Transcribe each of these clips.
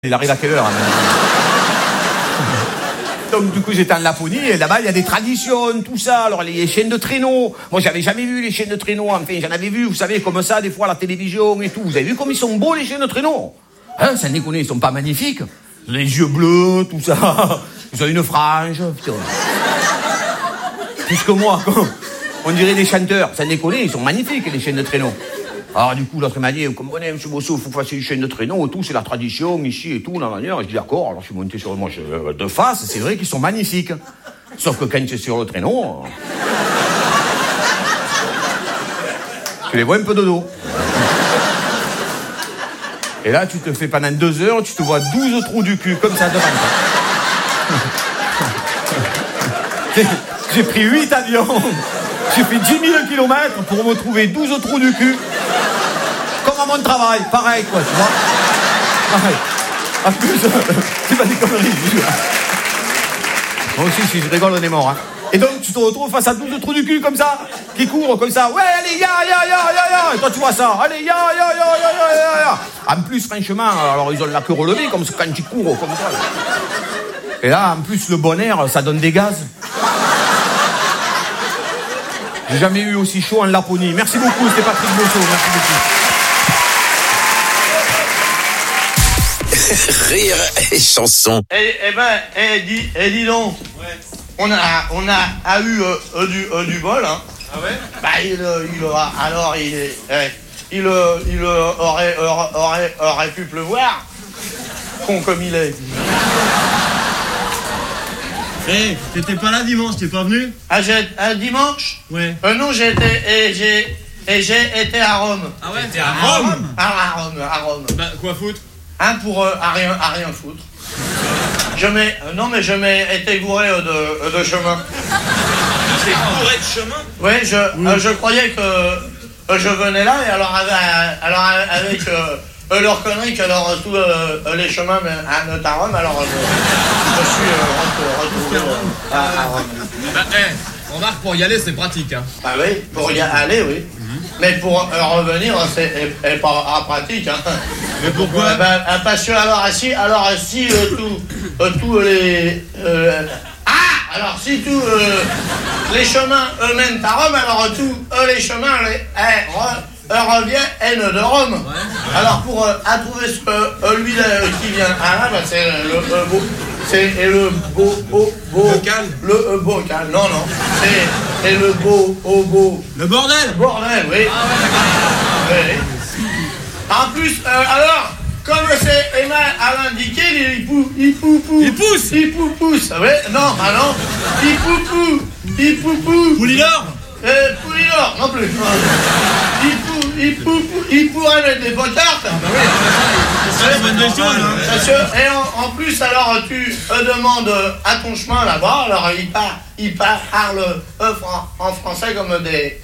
Il arrive à quelle heure? Donc du coup j'étais en Laponie et là-bas il y a des traditions, tout ça. Alors les chaînes de traîneau, moi j'avais jamais vu les chaînes de traîneau, enfin j'en avais vu, vous savez, comme ça des fois à la télévision et tout. Vous avez vu comme ils sont beaux les chaînes de traîneau? Hein, ça déconne, ils sont pas magnifiques? Les yeux bleus, tout ça. Ils ont une frange, putain. Plus que moi, quoi. On dirait des chanteurs, ça déconne, ils sont magnifiques les chaînes de traîneau. Alors du coup, l'autre m'a dit, vous comprenez, M. Bosso, il faut passer une chaîne de traîneau et tout, c'est la tradition ici et tout, la manière. Je dis d'accord, alors je suis monté sur le manche de face, c'est vrai qu'ils sont magnifiques. Sauf que quand c'est sur le traîneau, tu les vois un peu de dos. Et là, tu te fais pendant 2 heures, tu te vois 12 trous du cul, comme ça, devant toi. J'ai pris 8 avions, j'ai fait 10 000 kilomètres pour me trouver 12 trous du cul. Comme à mon travail, pareil, quoi, tu vois. Pareil. En plus, c'est pas des conneries, je jure. Moi aussi, si je rigole, on est mort, hein. Et donc, tu te retrouves face à 12 trous du cul, comme ça, qui courent, comme ça. Ouais, allez, ya. Et toi, tu vois ça. Allez, ya. En plus, franchement, alors, ils ont la queue relevée, comme quand ils courent, comme ça. Et là, en plus, le bon air, ça donne des gaz. J'ai jamais eu aussi chaud en Laponie. Merci beaucoup, c'était Patrick Bosso, merci beaucoup. Rire et chanson. Dis donc. Ouais. On a eu du bol, hein. Ah ouais? Bah il aurait pu pleuvoir. Con comme il est. Hey, t'étais pas là dimanche, t'es pas venu? Dimanche? Ouais. Non, j'ai été à Rome. Ah ouais? T'es à Rome? À Rome. Bah, quoi foutre? Hein, pour à rien foutre. Je m'ai été gouré de chemin. T'es gouré de chemin? Oui, je croyais que je venais là, et alors avec leur connerie que tous les chemins mènent à Rome, alors je suis retrouvé à Rome. Bah, remarque, pour y aller, c'est pratique, hein. Ah oui, pour y aller, oui. Mais pour revenir, c'est pas pratique, hein. Mais pourquoi? Parce que alors si tous les alors si tous les chemins mènent à Rome, alors tous les chemins reviennent de Rome. Ouais. Alors pour trouver lui qui vient à là, c'est le bocal. Le bocal. Non. C'est le beau. Le bordel. Bordel, oui. Ah ouais. Oui. En plus, alors, comme c'est Emma à l'indiqué, il pousse. Ouais, non. Il poupou. Poulidor. Poulidor, non plus. Il pourrait mettre des pancartes. Ah bah oui. C'est une bonne chose, hein. Parce que, et en plus, alors, tu demandes à ton chemin là-bas, alors il parle en français comme des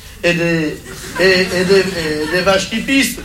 vaches qui pissent.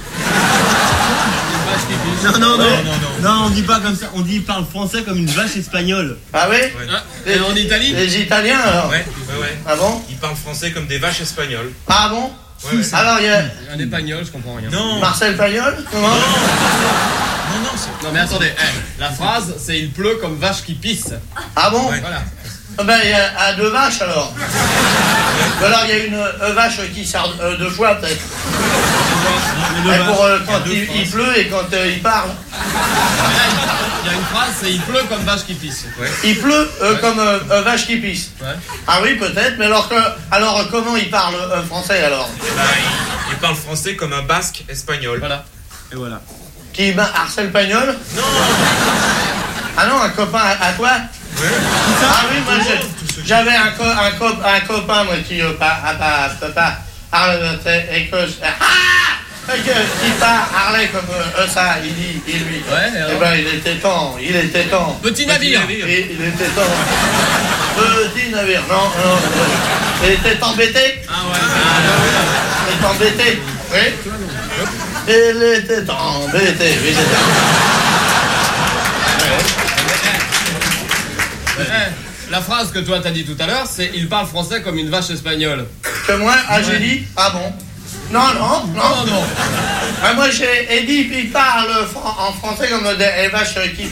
Non, on dit pas comme ça. On dit il parle français comme une vache espagnole. Ah oui? Ouais. Et en Italie? Les Italiens alors? Ouais. Ah bon? Ils parlent français comme des vaches espagnoles. Ah bon? Ouais. Alors il y a Un espagnol, je comprends rien. Non. Marcel Pagnol? Non, Non mais attendez, la phrase c'est il pleut comme vache qui pisse. Ah bon? Ouais. Voilà. Ben il y a 2 vaches alors. Alors il y a une vache qui sert 2 fois peut-être. Et pour quand il pleut et quand il parle. Il y a une phrase, c'est il pleut comme vache qui pisse. Ouais. Il pleut comme vache qui pisse. Ouais. Ah oui peut-être, mais alors comment il parle français alors? Bah, ils parlent français comme un basque espagnol. Voilà. Et voilà. Qui Marcel Pagnol? Non. Ah non, un copain à toi? Ouais. Ah oui, moi j'avais un copain moi qui qui parlait comme ça, il lui. Ouais, eh ben il était temps. Petit navire. Il était temps. Petit navire, non. Il était embêté. Ah ouais. Il était embêté. Oui. Il était embêté. La phrase que toi t'as dit tout à l'heure, c'est il parle français comme une vache espagnole. Que moi, j'ai dit, ah bon. Non. Moi, j'ai Eddie, puis il parle en français comme des vaches qui